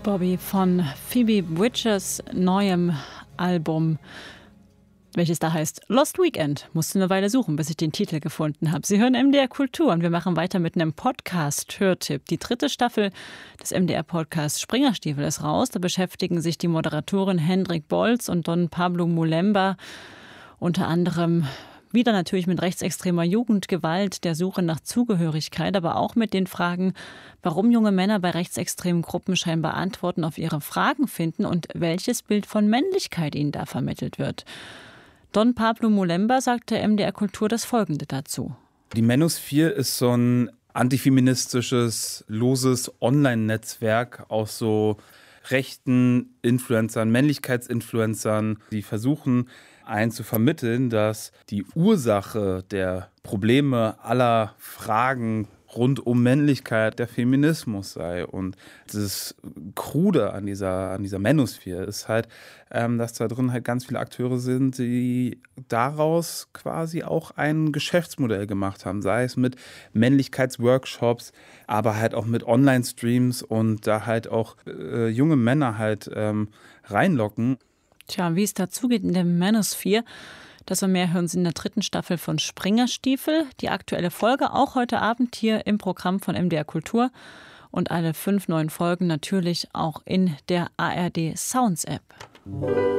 Bobby von Phoebe Bridgers neuem Album, welches da heißt Lost Weekend. Musste eine Weile suchen, bis ich den Titel gefunden habe. Sie hören MDR Kultur und wir machen weiter mit einem Podcast-Hörtipp. Die 3. Staffel des MDR-Podcasts Springerstiefel ist raus. Da beschäftigen sich die Moderatorin Hendrik Bolz und Don Pablo Mulemba unter anderem wieder natürlich mit rechtsextremer Jugendgewalt, der Suche nach Zugehörigkeit, aber auch mit den Fragen, warum junge Männer bei rechtsextremen Gruppen scheinbar Antworten auf ihre Fragen finden und welches Bild von Männlichkeit ihnen da vermittelt wird. Don Pablo Mulemba sagte MDR Kultur das Folgende dazu. Die Manosphere ist so ein antifeministisches, loses Online-Netzwerk aus so rechten Influencern, Männlichkeitsinfluencern, die versuchen, einen zu vermitteln, dass die Ursache der Probleme aller Fragen rund um Männlichkeit der Feminismus sei. Und das Krude an dieser Manosphere ist halt, dass da drin halt ganz viele Akteure sind, die daraus quasi auch ein Geschäftsmodell gemacht haben. Sei es mit Männlichkeitsworkshops, aber halt auch mit Online-Streams und da halt auch junge Männer halt reinlocken. Tja, wie es dazu geht in der Manosphere, das und mehr hören Sie in der 3. Staffel von Springerstiefel. Die aktuelle Folge auch heute Abend hier im Programm von MDR Kultur und alle 5 neuen Folgen natürlich auch in der ARD Sounds App.